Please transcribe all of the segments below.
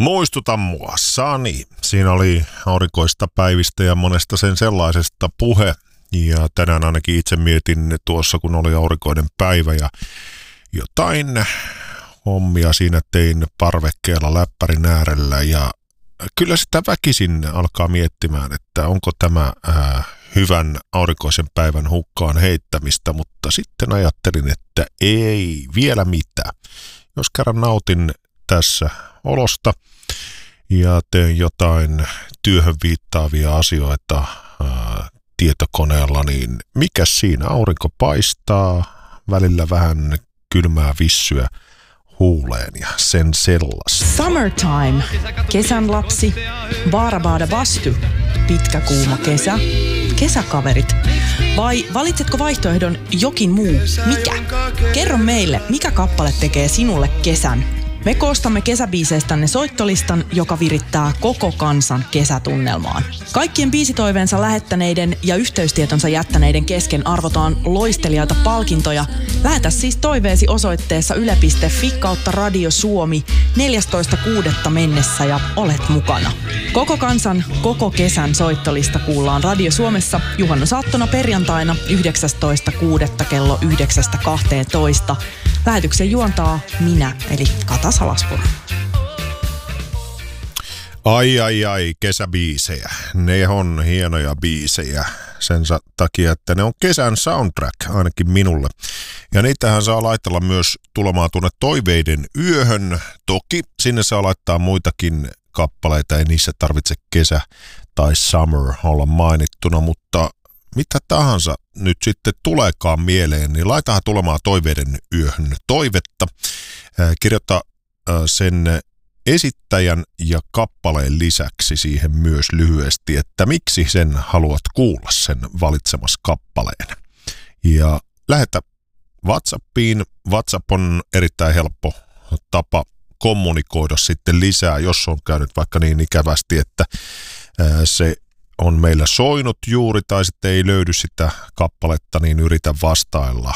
Muistuta mua, Sani. Siinä oli aurinkoista päivistä ja monesta sen sellaisesta puhe. Ja tänään ainakin itse mietin tuossa, kun oli aurinkoinen päivä ja jotain hommia siinä tein parvekkeella läppärin äärellä. Ja kyllä sitä väkisin alkaa miettimään, että onko tämä hyvän aurinkoisen päivän hukkaan heittämistä, mutta sitten ajattelin, että ei vielä mitään. Jos kerran nautin tässä olosta ja teen jotain työhön viittaavia asioita tietokoneella, niin mikä siinä? Aurinko paistaa, välillä vähän kylmää vissyä huuleen ja sen sellaista. Summertime, kesän lapsi, baarabaada vastu, pitkä kuuma kesä, kesäkaverit. Vai valitsetko vaihtoehdon jokin muu? Mikä? Kerro meille, mikä kappale tekee sinulle kesän. Me koostamme kesäbiiseistänne soittolistan, joka virittää koko kansan kesätunnelmaan. Kaikkien biisitoiveensa lähettäneiden ja yhteystietonsa jättäneiden kesken arvotaan loistelijaita palkintoja. Lähetä siis toiveesi osoitteessa yle.fi/Radio Suomi 14.6. mennessä ja olet mukana. Koko kansan, koko kesän soittolista kuullaan Radio Suomessa juhannusaattona perjantaina 19.6. kello 9.12. Lähetyksen juontaa minä, eli Kata Salaspuro. Ai, kesäbiisejä. Ne on hienoja biisejä sen takia, että ne on kesän soundtrack, ainakin minulle. Ja niitähän saa laitella myös tulemaan tuonne toiveiden yöhön. Toki sinne saa laittaa muitakin kappaleita, ei niissä tarvitse kesä tai summer olla mainittuna, mutta mitä tahansa nyt sitten tuleekaan mieleen, niin laitahan tulemaan toiveiden yöhön toivetta. Kirjoita sen esittäjän ja kappaleen lisäksi siihen myös lyhyesti, että miksi sen haluat kuulla sen valitsemas kappaleen. Ja lähetä WhatsAppiin. WhatsApp on erittäin helppo tapa kommunikoida sitten lisää, jos on käynyt vaikka niin ikävästi, että se on meillä soinut juuri tai sitten ei löydy sitä kappaletta, niin yritä vastailla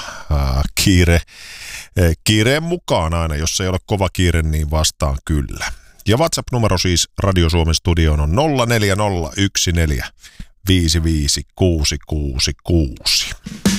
kiireen mukaan aina. Jos ei ole kova kiire, niin vastaan kyllä. Ja WhatsApp-numero siis Radio Suomen studioon on 0401455666.